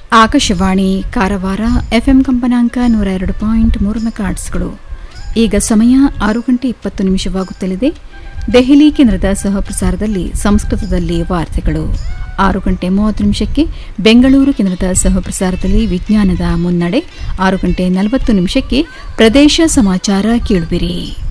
Akashvani Karwar FM ಕಂಪನಾಂಕ 102.3 ಮೆಗಾಹರ್ಟ್ಸ್ಗಳು. ಈಗ ಸಮಯ 6:20 ದೆಹಲಿ ಕೇಂದ್ರದ ಸಹಪ್ರಸಾರದಲ್ಲಿ ಸಂಸ್ಕೃತದಲ್ಲಿ ವಾರ್ತೆಗಳು. 6:30 ಬೆಂಗಳೂರು ಕೇಂದ್ರದ ಸಹಪ್ರಸಾರದಲ್ಲಿ ವಿಜ್ಞಾನದ ಮುನ್ನಡೆ. 6:40 ಪ್ರದೇಶ ಸಮಾಚಾರ ಕೇಳುವಿರಿ.